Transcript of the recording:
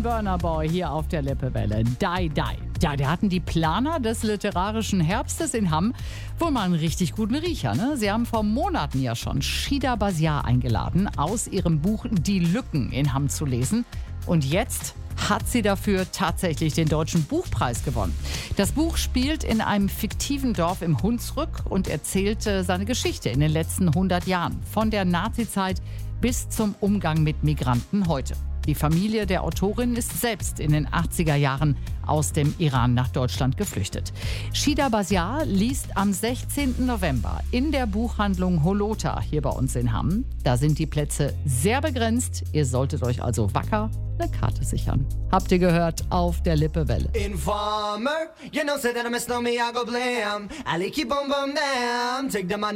Burna Boy hier auf der Lippewelle. Die. Ja, der hatten die Planer des literarischen Herbstes in Hamm wohl mal einen richtig guten Riecher, ne? Sie haben vor Monaten ja schon Shida Basiar eingeladen, aus ihrem Buch Die Lücken in Hamm zu lesen. Und jetzt hat sie dafür tatsächlich den Deutschen Buchpreis gewonnen. Das Buch spielt in einem fiktiven Dorf im Hunsrück und erzählt seine Geschichte in den letzten 100 Jahren. Von der Nazizeit bis zum Umgang mit Migranten heute. Die Familie der Autorin ist selbst in den 80er Jahren aus dem Iran nach Deutschland geflüchtet. Shida Basiar liest am 16. November in der Buchhandlung Holota hier bei uns in Hamm. Da sind die Plätze sehr begrenzt. Ihr solltet euch also wacker eine Karte sichern. Habt ihr gehört auf der Lippewelle. Informer, you know, say that I miss no me, I go blam. I like you, boom, boom, damn. Take the money.